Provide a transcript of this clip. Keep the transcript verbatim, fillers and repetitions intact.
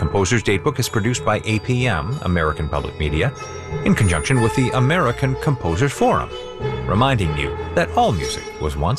Composer's Datebook is produced by A P M, American Public Media, in conjunction with the American Composers Forum, reminding you that all music was once